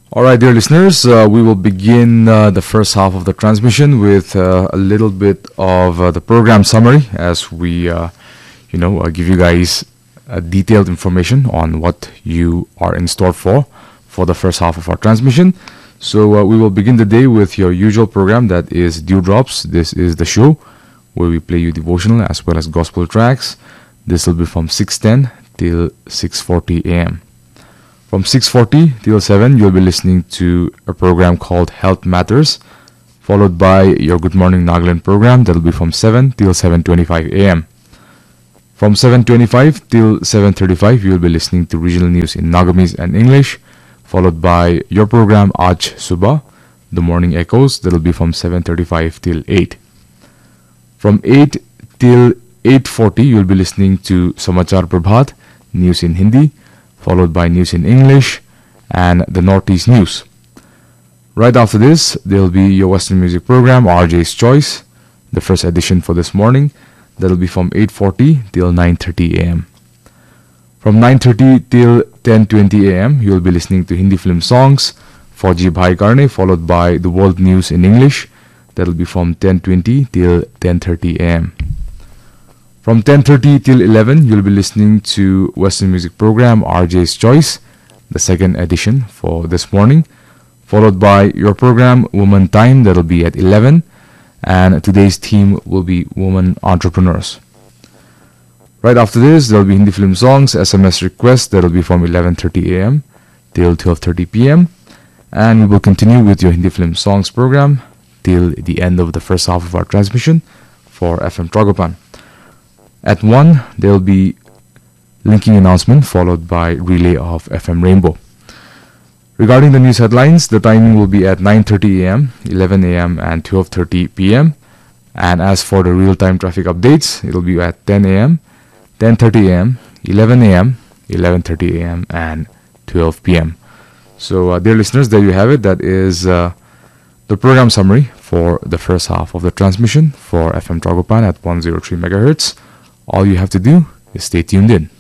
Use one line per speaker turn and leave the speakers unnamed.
All right, dear listeners, we will begin the first half of the transmission with a little bit of the program summary as we, give you guys detailed information on what you are in store for the first half of our transmission. So we will begin the day with your usual program, that is Dewdrops. This is the show where we play you devotional as well as gospel tracks. This will be from 6:10 till 6:40 a.m. From 6:40 till 7, you'll be listening to a program called Health Matters, followed by your Good Morning Nagaland program. That'll be from 7 till 7:25 a.m. From 7:25 till 7:35, you'll be listening to regional news in Nagamis and English, followed by your program Aaj Subah, The Morning Echoes. That'll be from 7:35 till 8. From 8 till 8:40, you'll be listening to Samachar Prabhat, news in Hindi, followed by news in English and the Northeast News. Right after this, there'll be your Western music program, RJ's Choice, the first edition for this morning. That'll be from 8:40 till 9:30 a.m. From 9:30 till 10:20 a.m., you'll be listening to Hindi film songs, Fauji Bhai Karne, followed by the world news in English. That'll be from 10:20 till 10:30 a.m. From 10:30 till 11, you'll be listening to Western music program RJ's Choice, the second edition for this morning, followed by your program Woman Time. That'll be at 11, and today's theme will be woman entrepreneurs. Right after this, there'll be Hindi film songs, SMS requests. That'll be from 11:30 a.m. till 12:30 p.m. And we will continue with your Hindi film songs program till the end of the first half of our transmission for FM Tragopan. At 1, there will be linking announcement followed by relay of FM Rainbow. Regarding the news headlines, the timing will be at 9:30 a.m., 11 a.m. and 12:30 p.m. And as for the real-time traffic updates, it will be at 10 a.m., 10:30 a.m., 11 a.m., 11:30 a.m. and 12 p.m. So, dear listeners, there you have it. That is the program summary for the first half of the transmission for FM Tragopan at 103 megahertz. All you have to do is stay tuned in.